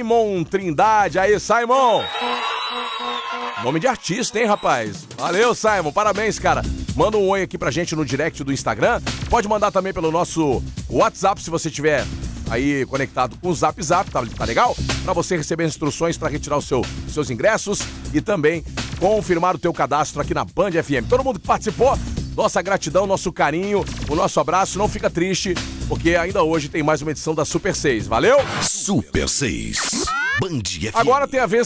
Simon Trindade. Aí, Simon! Nome de artista, hein, rapaz? Valeu, Simon. Parabéns, cara. Manda um oi aqui pra gente no direct do Instagram. Pode mandar também pelo nosso WhatsApp, se você tiver aí conectado com o Zap, tá legal? Pra você receber instruções pra retirar os seus ingressos e também confirmar o teu cadastro aqui na Band FM. Todo mundo que participou, nossa gratidão, nosso carinho, o nosso abraço. Não fica triste, porque ainda hoje tem mais uma edição da Super 6. Valeu? Super 6. Band FM. Agora tem a vez